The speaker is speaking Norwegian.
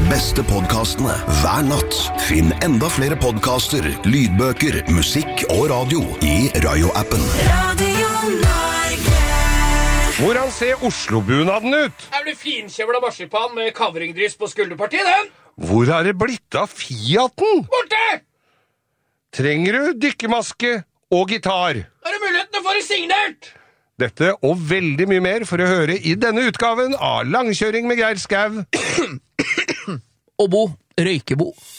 beste podcastene hver natt. Finn enda flere podcaster, lydbøker, musikk og radio i Rayo-appen. Radio Norge. Hvordan ser Oslo-bunaden ut? Er det finkjevla marsipan med kavringdryss på skulderpartiet, den? Hvor er det blitt av Fiaten? Borte! Trenger du dykkemaske og gitar? Har du muligheten å få det signert? Dette og veldig mye mer for å høre i denne utgaven av Langkjøring med Geir Skau. Og Bo, Røykebo.